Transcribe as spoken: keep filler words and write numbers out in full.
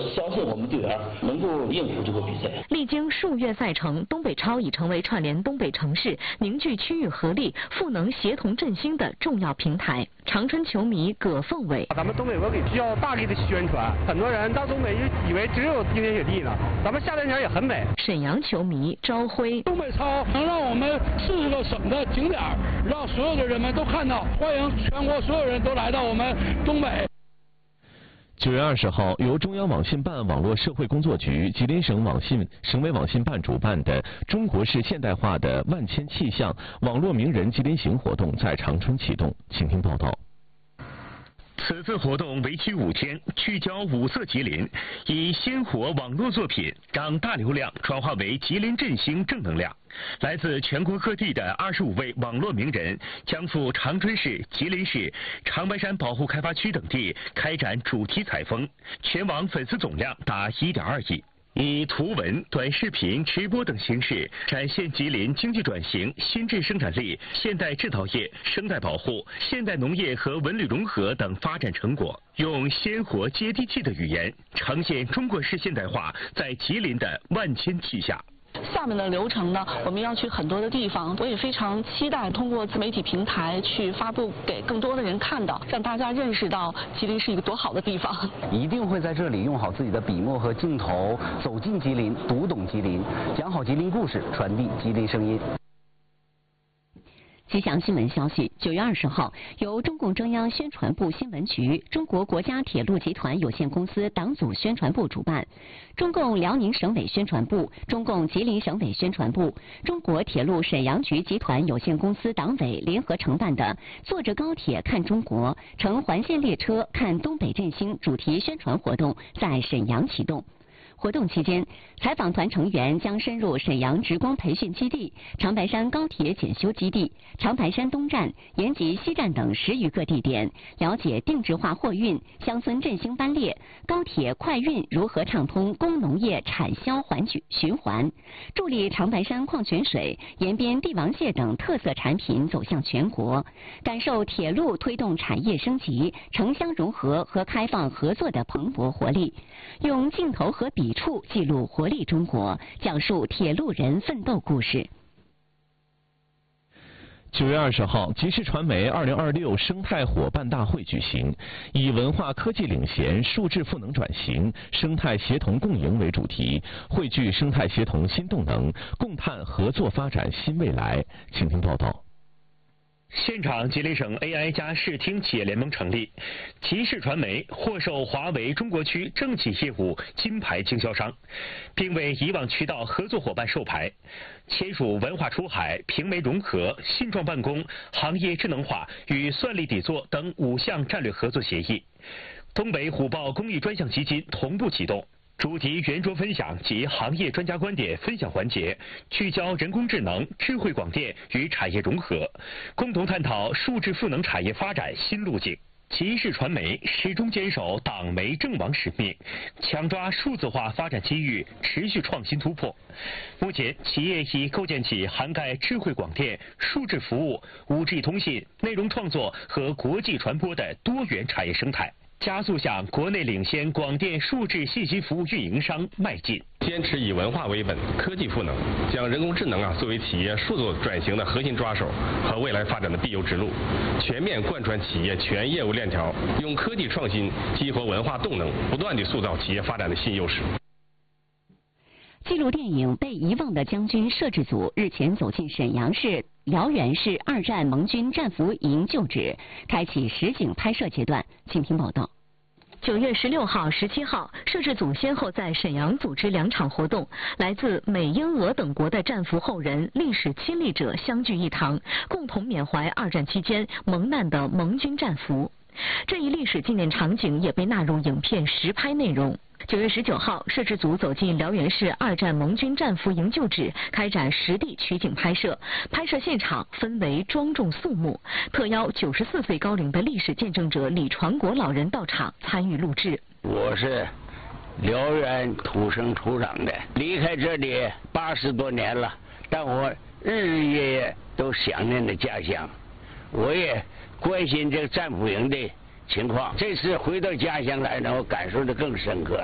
相信我们队员能够应付这个比赛。 历经数月赛程，东北超已成为串联东北城市、凝聚区域合力、赋能协同振兴的重要平台。长春球迷葛凤伟： 咱们东北文给需要大力的宣传，很多人到东北以为只有冰天雪地呢，咱们夏天天也很美。 沈阳球迷朝晖： 东北超能让我们四个省的景点，让所有的人们都看到，欢迎全国所有人都来到我们东北。 九月二十号，由中央网信办网络社会工作局、吉林省网信省委网信办主办的中国式现代化的万千气象网络名人吉林行活动在长春启动，请听报道。 此次活动为期五天，聚焦五色吉林，以鲜活网络作品让大流量转化为吉林振兴正能量。来自全国各地的二十五位网络名人将赴长春市、吉林市、长白山保护开发区等地开展主题采风，全网粉丝总量达一点二亿。以图文、短视频、直播等形式展现吉林经济转型、新质生产力、现代制造业、生态保护、现代农业和文旅融合等发展成果，用鲜活接地气的语言呈现中国式现代化在吉林的万千气象。 下面的流程呢，我们要去很多的地方，我也非常期待通过自媒体平台去发布给更多的人看到，让大家认识到吉林是一个多好的地方。 一定会在这里用好自己的笔墨和镜头，走进吉林，读懂吉林，讲好吉林故事，传递吉林声音。 吉祥新闻消息，九月二十号，由中共中央宣传部新闻局、中国国家铁路集团有限公司党组宣传部主办，中共辽宁省委宣传部、中共吉林省委宣传部、中国铁路沈阳局集团有限公司党委联合承办的“坐着高铁看中国，乘环线列车看东北振兴”主题宣传活动在沈阳启动。活动期间，采访团成员将深入沈阳职工培训基地、长白山高铁检修基地、长白山东站、延吉西站等十余个地点，了解定制化货运、乡村振兴班列、高铁快运如何畅通工农业产销环循环，助力长白山矿泉水、延边帝王蟹等特色产品走向全国，感受铁路推动产业升级、城乡融合和开放合作的蓬勃活力，用镜头和笔触记录活力中国，讲述铁路人奋斗故事。 九月二十号，吉视传媒二零二六生态伙伴大会举行，以文化科技领衔、数字赋能转型、生态协同共赢为主题，汇聚生态协同新动能，共探合作发展新未来。请听报道。 现场，吉林省 A I 加视听企业联盟成立，吉视传媒获授华为中国区政企业务金牌经销商，并为以往渠道合作伙伴授牌，签署文化出海、平媒融合、信创办公、行业智能化与算力底座等五项战略合作协议。东北虎豹公益专项基金同步启动。主题圆桌分享及行业专家观点分享环节，聚焦人工智能、智慧广电与产业融合，共同探讨数字赋能产业发展新路径。吉视传媒始终坚守党媒政网使命，抢抓数字化发展机遇，持续创新突破。目前，企业已构建起涵盖智慧广电、数字服务、五 G 通信、内容创作和国际传播的多元产业生态。加速向国内领先广电数字信息服务运营商迈进， 坚持以文化为本，科技赋能，将人工智能啊作为企业数字转型的核心抓手和未来发展的必由之路，全面贯穿企业全业务链条，用科技创新激活文化动能，不断地塑造企业发展的新优势。 纪录电影《被遗忘的将军》摄制组日前走进沈阳市辽源市二战盟军战俘营旧址，开启实景拍摄阶段。请听报道。 九月十六号、十七号，摄制组先后在沈阳组织两场活动，来自美、英、俄等国的战俘后人、历史亲历者相聚一堂，共同缅怀二战期间蒙难的盟军战俘。这一历史纪念场景也被纳入影片实拍内容。九月十九号，摄制组走进辽源市二战盟军战俘营旧址，开展实地取景拍摄。拍摄现场氛围庄重肃穆，特邀九十四岁高龄的历史见证者李传国老人到场参与录制。 我是辽源土生土长的，离开这里八十多年了，但我日日夜夜都想念着家乡，我也关心这个战俘营的情况。这次回到家乡来呢，我感受的更深刻。